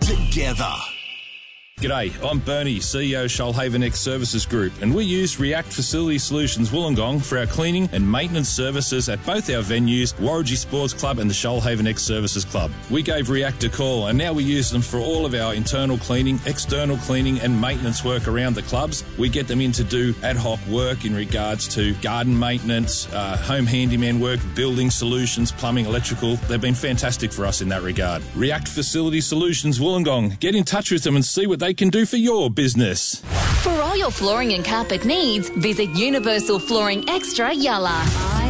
together. G'day, I'm Bernie, CEO Shoalhaven X Services Group, and we use React Facility Solutions Wollongong for our cleaning and maintenance services at both our venues, Warragee Sports Club and the Shoalhaven X Services Club. We gave React a call, and now we use them for all of our internal cleaning, external cleaning and maintenance work around the clubs. We get them in to do ad hoc work in regards to garden maintenance, home handyman work, building solutions, plumbing, electrical. They've been fantastic for us in that regard. React Facility Solutions Wollongong. Get in touch with them and see what they can do for your business. For all your flooring and carpet needs, visit Universal Flooring Extra Yulla.